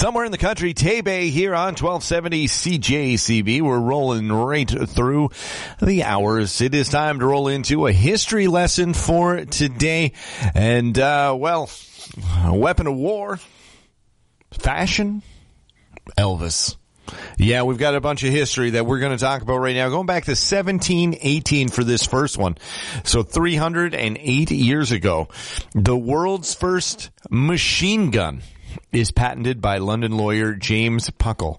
Somewhere in the country, Tay-Bay here on 1270 CJCB. We're rolling right through the hours. It is time to roll into a history lesson for today. And, a weapon of war, fashion, Elvis. Yeah, we've got a bunch of history that we're going to talk about right now. Going back to 1718 for this first one. So 308 years ago, the world's first machine gun is patented by London lawyer James Puckle.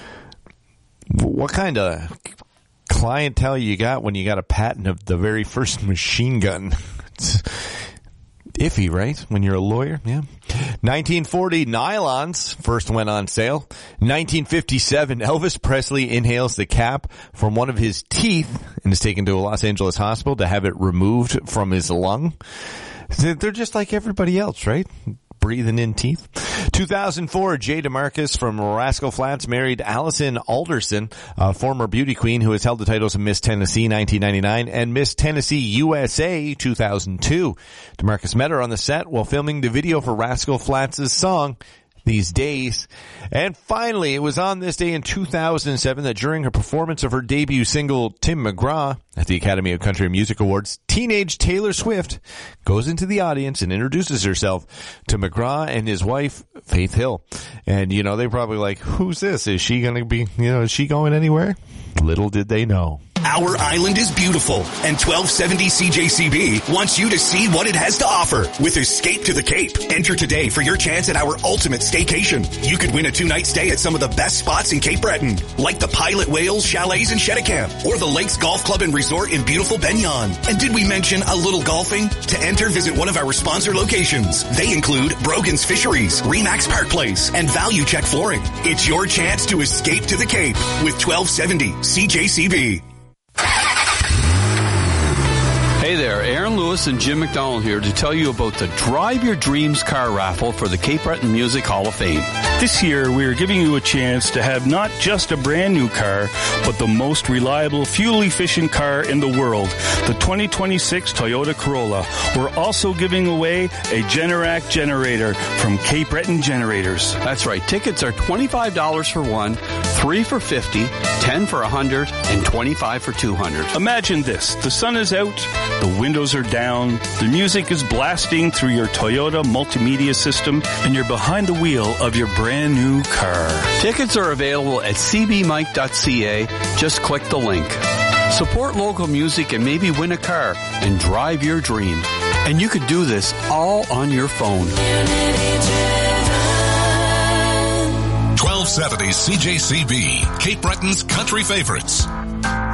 What kind of clientele you got when you got a patent of the very first machine gun? It's iffy, right? When you're a lawyer, yeah. 1940, nylons first went on sale. 1957, Elvis Presley inhales the cap from one of his teeth and is taken to a Los Angeles hospital to have it removed from his lung. They're just like everybody else, right? Breathing in teeth. 2004, Jay DeMarcus from Rascal Flatts married Allison Alderson, a former beauty queen who has held the titles of Miss Tennessee 1999 and Miss Tennessee USA 2002. DeMarcus met her on the set while filming the video for Rascal Flatts' song These Days. And finally, it was on this day in 2007 that during her performance of her debut single, Tim McGraw, at the Academy of Country Music Awards, teenage Taylor Swift goes into the audience and introduces herself to McGraw and his wife, Faith Hill. And, you know, they're probably like, who's this? Is she going to be, is she going anywhere? Little did they know. Our island is beautiful, and 1270 CJCB wants you to see what it has to offer with Escape to the Cape. Enter today for your chance at our ultimate staycation. You could win a 2-night stay at some of the best spots in Cape Breton, like the Pilot Whales Chalets in Cheticamp, or the Lakes Golf Club and Resort in beautiful Benyon. And did we mention a little golfing? To enter, visit one of our sponsor locations. They include Brogan's Fisheries, Remax Park Place, and Value Check Flooring. It's your chance to escape to the Cape with 1270 CJCB. Hey there, Aaron Lewis and Jim McDonald here to tell you about the Drive Your Dreams car raffle for the Cape Breton Music Hall of Fame. This year, we are giving you a chance to have not just a brand new car, but the most reliable, fuel-efficient car in the world, the 2026 Toyota Corolla. We're also giving away a Generac generator from Cape Breton Generators. That's right. Tickets are $25 for one, 3 for $50, 10 for $100, and 25 for $200. Imagine this. The sun is out, the windows are down, the music is blasting through your Toyota multimedia system, and you're behind the wheel of your brand new car. Tickets are available at cbmike.ca. Just click the link. Support local music and maybe win a car and drive your dream. And you could do this all on your phone. 1270 CJCB, Cape Breton's country favorites.